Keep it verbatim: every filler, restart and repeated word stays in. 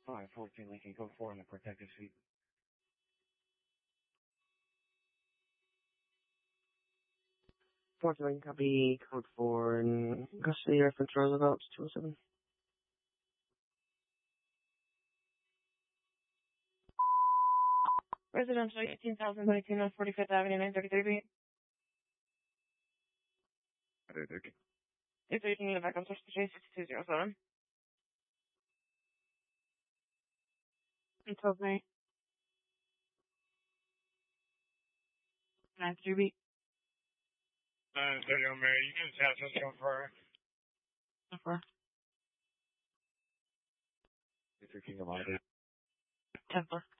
five fourteen Lincoln, code four in the protective suite. fourteen copy, code four in custody, reference Roosevelt, two oh seven. Residential, eighteen thousand nineteen on forty-fifth Avenue, nine thirty-three B. Okay. If you need a backup source to J six two zero seven. Until May. nine three B. nine thirty on May. You can test us so far. So far. It's your King of Honor. ten four.